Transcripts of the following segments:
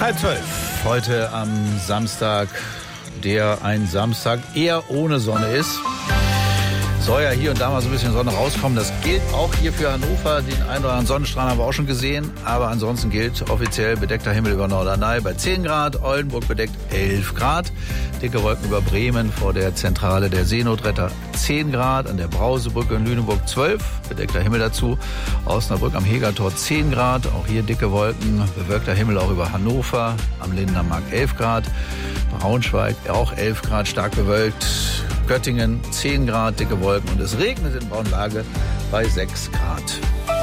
11:30. Heute am Samstag, der ein Samstag eher ohne Sonne ist. Soll ja hier und da mal so ein bisschen Sonne rauskommen. Das gilt auch hier für Hannover. Den einen oder anderen Sonnenstrahl haben wir auch schon gesehen. Aber ansonsten gilt offiziell bedeckter Himmel über Norderney bei 10 Grad. Oldenburg bedeckt 11 Grad. Dicke Wolken über Bremen vor der Zentrale der Seenotretter 10 Grad. An der Brausebrücke in Lüneburg 12. Bedeckter Himmel dazu. Osnabrück am Hegertor 10 Grad. Auch hier dicke Wolken. Bewölkter Himmel auch über Hannover. Am Lindenmark 11 Grad. Braunschweig auch 11 Grad, stark bewölkt. Göttingen 10 Grad, dicke Wolken und es regnet in Braunlage bei 6 Grad.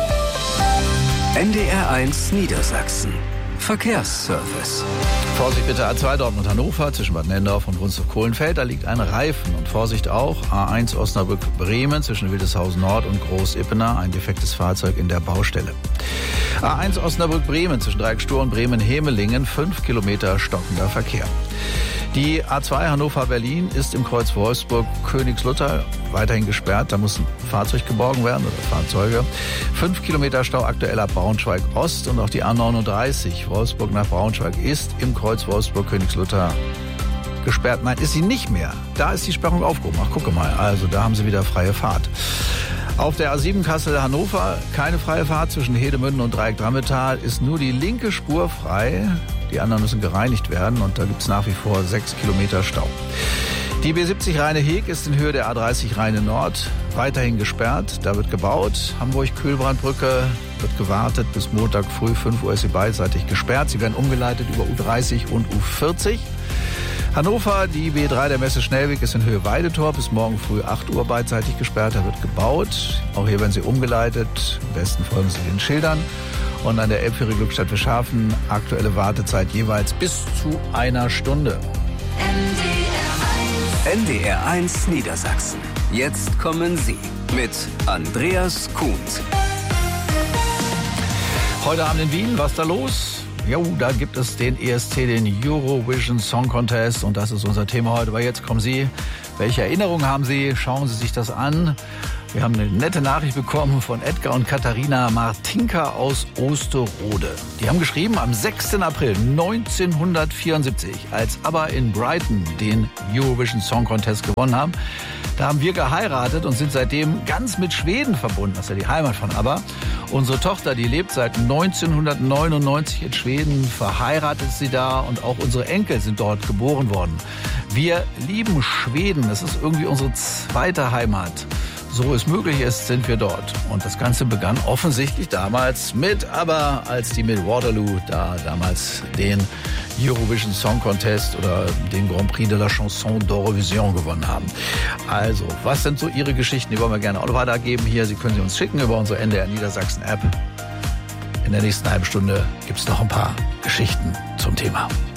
NDR1 Niedersachsen. Verkehrsservice. Vorsicht bitte A2 Dortmund-Hannover zwischen Bad Nendorf und Wunstorf-Kohlenfeld. Da liegt ein Reifen. Und Vorsicht auch A1 Osnabrück-Bremen zwischen Wildeshausen Nord und Groß-Ippener. Ein defektes Fahrzeug in der Baustelle. A1 Osnabrück-Bremen zwischen Dreieckstur und Bremen-Hemelingen. 5 Kilometer stockender Verkehr. Die A2 Hannover-Berlin ist im Kreuz Wolfsburg-Königslutter weiterhin gesperrt. Da muss ein Fahrzeug geborgen werden oder Fahrzeuge. 5 Kilometer Stau aktuell ab Braunschweig-Ost und auch die A39 Wolfsburg nach Braunschweig ist im Kreuz Wolfsburg-Königslutter gesperrt. Nein, ist sie nicht mehr. Da ist die Sperrung aufgehoben. Ach, gucke mal. Also da haben sie wieder freie Fahrt. Auf der A7 Kassel-Hannover keine freie Fahrt zwischen Hedemünden und Dreieck-Drammetal ist nur die linke Spur frei. Die anderen müssen gereinigt werden und da gibt es nach wie vor 6 Kilometer Stau. Die B70 Rheine-Heg ist in Höhe der A30 Rheine-Nord weiterhin gesperrt. Da wird gebaut. Hamburg-Kühlbrandbrücke wird gewartet. Bis Montag früh 5 Uhr ist sie beidseitig gesperrt. Sie werden umgeleitet über U30 und U40. Hannover, die B3 der Messe Schnellweg ist in Höhe Weidetor bis morgen früh 8 Uhr beidseitig gesperrt. Da wird gebaut. Auch hier werden sie umgeleitet. Am besten folgen Sie den Schildern. Und an der Elbphäre Glückstadt Fischhafen aktuelle Wartezeit jeweils bis zu 1 Stunde. NDR1 Niedersachsen. Jetzt kommen Sie mit Andreas Kuhns. Heute Abend in Wien, was da los? Jo, da gibt es den ESC, den Eurovision Song Contest. Und das ist unser Thema heute. Aber jetzt kommen Sie. Welche Erinnerungen haben Sie? Schauen Sie sich das an. Wir haben eine nette Nachricht bekommen von Edgar und Katharina Martinka aus Osterode. Die haben geschrieben, am 6. April 1974, als ABBA in Brighton den Eurovision Song Contest gewonnen haben, da haben wir geheiratet und sind seitdem ganz mit Schweden verbunden. Das ist ja die Heimat von ABBA. Unsere Tochter, die lebt seit 1999 in Schweden, verheiratet ist sie da und auch unsere Enkel sind dort geboren worden. Wir lieben Schweden, das ist irgendwie unsere zweite Heimat. So es möglich ist, sind wir dort. Und das Ganze begann offensichtlich damals mit ABBA, als die mit Waterloo da damals den Eurovision Song Contest oder den Grand Prix de la Chanson d'Eurovision gewonnen haben. Also, was sind so Ihre Geschichten? Die wollen wir gerne auch weitergeben hier. Sie können sie uns schicken über unsere NDR Niedersachsen App. In der nächsten halben Stunde gibt es noch ein paar Geschichten zum Thema.